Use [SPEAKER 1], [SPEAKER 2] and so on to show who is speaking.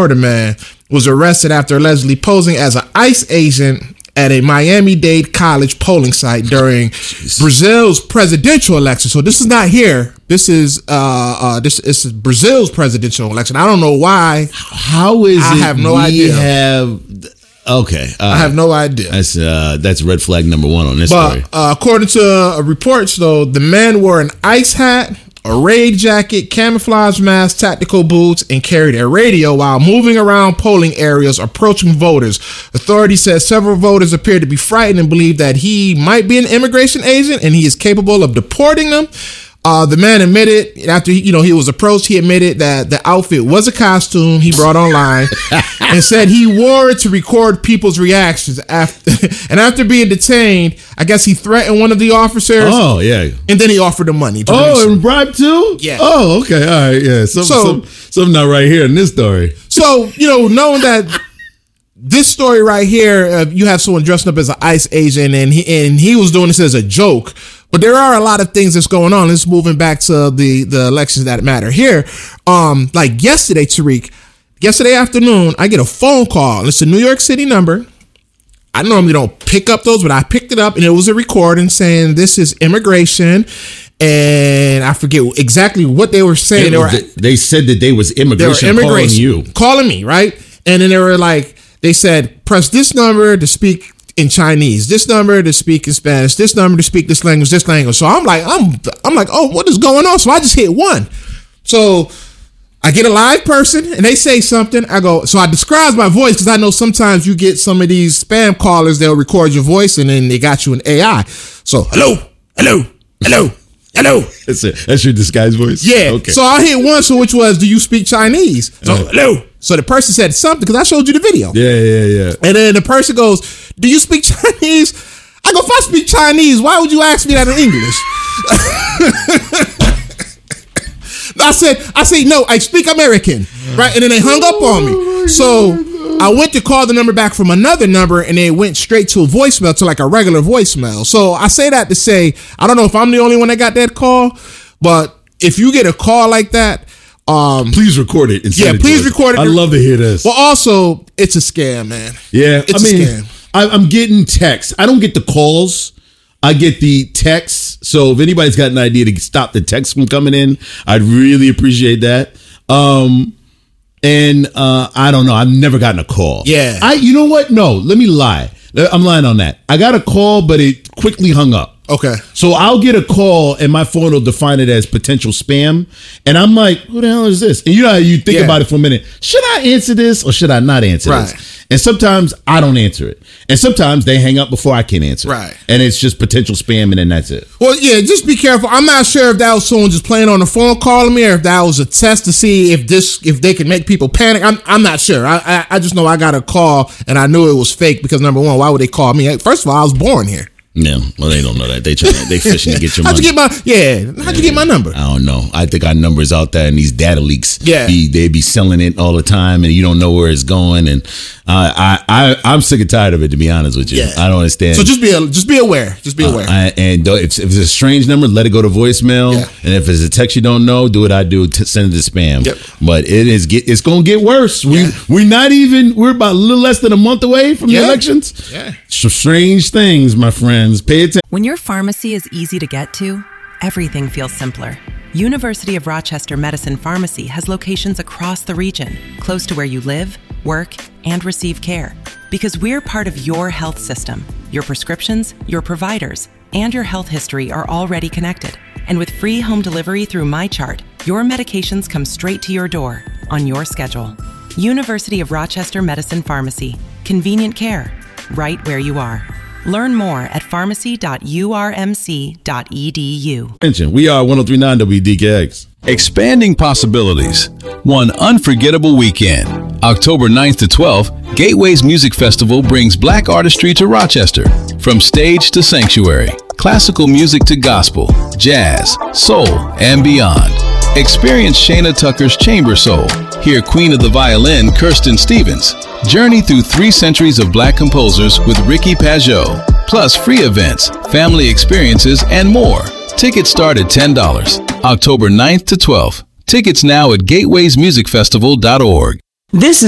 [SPEAKER 1] Florida man was arrested after allegedly posing as an ICE agent at a Miami-Dade college polling site during Brazil's presidential election. So this is not here. This is Brazil's presidential election. I don't know why.
[SPEAKER 2] How is
[SPEAKER 1] I
[SPEAKER 2] it?
[SPEAKER 1] have no idea.
[SPEAKER 2] Okay,
[SPEAKER 1] I have no idea.
[SPEAKER 2] That's red flag number one on this story.
[SPEAKER 1] According to reports, though, the man wore an ice hat, a raid jacket, camouflage mask, tactical boots, and carried a radio while moving around polling areas approaching voters. Authorities said several voters appeared to be frightened and believed that he might be an immigration agent and he is capable of deporting them. The man admitted after he was approached, he admitted that the outfit was a costume he brought online and said he wore it to record people's reactions. After being detained, I guess he threatened one of the officers.
[SPEAKER 2] Oh, yeah.
[SPEAKER 1] And then he offered him money.
[SPEAKER 2] And bribed too?
[SPEAKER 1] Yeah.
[SPEAKER 2] Oh, okay. All right. Yeah. Something not right here in this story.
[SPEAKER 1] So, knowing that this story right here, you have someone dressed up as an ICE agent and he was doing this as a joke. But there are a lot of things that's going on. Let's moving back to the elections that matter here. Like yesterday, Tariq, yesterday afternoon, I get a phone call. It's a New York City number. I normally don't pick up those, but I picked it up and it was a recording saying this is immigration. And I forget exactly what they were saying.
[SPEAKER 2] They said that they was immigration
[SPEAKER 1] calling me, right? And then they said, press this number to speak in Chinese, this number to speak in Spanish, this number to speak this language. So I'm like, oh, what is going on? So I just hit 1. So I get a live person and they say something. So I describe my voice because I know sometimes you get some of these spam callers, they'll record your voice and then they got you an AI. So hello.
[SPEAKER 2] That's your disguised voice?
[SPEAKER 1] Yeah.
[SPEAKER 2] Okay.
[SPEAKER 1] So I hit 1, which was, do you speak Chinese? So hello. So the person said something because I showed you the video.
[SPEAKER 2] Yeah. And
[SPEAKER 1] then the person goes, do you speak Chinese? I go, if I speak Chinese, why would you ask me that in English? I said, no, I speak American. Right. And then they hung up on me. So I went to call the number back from another number and it went straight to a voicemail, to like a regular voicemail. So I say that to say, I don't know if I'm the only one that got that call, but if you get a call like that,
[SPEAKER 2] please record it.
[SPEAKER 1] Please record it.
[SPEAKER 2] I'd love to hear this.
[SPEAKER 1] Well, also, it's a scam, man.
[SPEAKER 2] Yeah,
[SPEAKER 1] it's a scam.
[SPEAKER 2] I'm getting texts. I don't get the calls. I get the texts. So if anybody's got an idea to stop the text from coming in, I'd really appreciate that. And I don't know. I've never gotten a call.
[SPEAKER 1] Yeah.
[SPEAKER 2] You know what? No, let me lie. I'm lying on that. I got a call, but it quickly hung up.
[SPEAKER 1] Okay.
[SPEAKER 2] So I'll get a call and my phone will define it as potential spam. And I'm like, who the hell is this? And you know how you think about it for a minute. Should I answer this or should I not answer this? And sometimes I don't answer it. And sometimes they hang up before I can answer.
[SPEAKER 1] Right.
[SPEAKER 2] And it's just potential spam and then that's it.
[SPEAKER 1] Well, yeah, just be careful. I'm not sure if that was someone just playing on the phone calling me or if that was a test to see if they can make people panic. I'm not sure. I just know I got a call and I knew it was fake because number one, why would they call me? First of all, I was born here.
[SPEAKER 2] Yeah, well, they don't know that. They fishing to get your money.
[SPEAKER 1] How'd you get my number?
[SPEAKER 2] I don't know. I think our number's out there in these data leaks.
[SPEAKER 1] Yeah.
[SPEAKER 2] They be selling it all the time and you don't know where it's going. And I'm sick and tired of it, to be honest with you.
[SPEAKER 1] Yeah.
[SPEAKER 2] I don't understand.
[SPEAKER 1] So just be aware. Just be aware.
[SPEAKER 2] And if it's a strange number, let it go to voicemail. Yeah. And if it's a text you don't know, do what I do, send it to spam. Yep. But it's going to get worse. We're about a little less than a month away from the elections.
[SPEAKER 1] Yeah.
[SPEAKER 2] Strange things, my friend. Pay attention.
[SPEAKER 3] When your pharmacy is easy to get to, everything feels simpler. University of Rochester Medicine Pharmacy has locations across the region, close to where you live, work, and receive care. Because we're part of your health system. Your prescriptions, your providers, and your health history are already connected. And with free home delivery through MyChart, your medications come straight to your door on your schedule. University of Rochester Medicine Pharmacy. Convenient care, right where you are. Learn more at pharmacy.urmc.edu.
[SPEAKER 2] Attention, we are 103.9 WDKX.
[SPEAKER 4] Expanding possibilities. One unforgettable weekend. October 9th to 12th, Gateways Music Festival brings Black artistry to Rochester. From stage to sanctuary, classical music to gospel, jazz, soul, and beyond. Experience Shana Tucker's Chamber Soul. Hear Queen of the Violin, Kirsten Stevens. Journey through 3 centuries of Black composers with Ricky Pajot. Plus free events, family experiences, and more. Tickets start at $10. October 9th to 12th. Tickets now at gatewaysmusicfestival.org.
[SPEAKER 5] This is